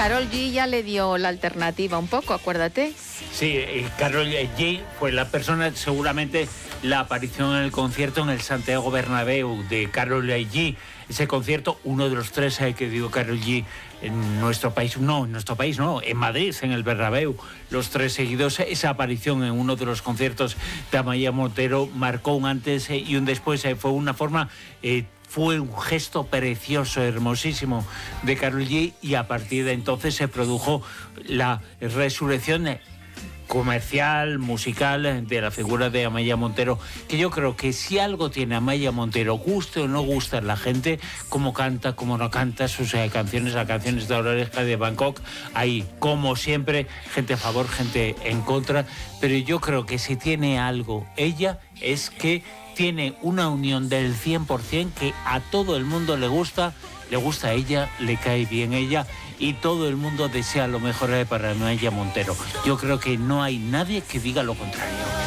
Karol G ya le dio la alternativa un poco, acuérdate. Sí, Karol G fue la persona, seguramente la aparición en el concierto en el Santiago Bernabéu de Karol G. Ese concierto, uno de los 3 que dio Karol G en nuestro país, en Madrid, en el Bernabéu, los 3 seguidos. Esa aparición en uno de los conciertos de Amaia Montero marcó un antes y un después. Fue una forma... Fue un gesto precioso, hermosísimo de Karol G, y a partir de entonces se produjo la resurrección comercial, musical de la figura de Amaia Montero, que yo creo que si algo tiene Amaia Montero, guste o no gusta a la gente, cómo canta, cómo no canta sus canciones, las canciones de La Oreja de Bangkok, hay, como siempre, gente a favor, gente en contra, pero yo creo que si tiene algo ella, es que tiene una unión del 100%, que a todo el mundo le gusta a ella, le cae bien ella, y todo el mundo desea lo mejor para Amaia Montero. Yo creo que no hay nadie que diga lo contrario.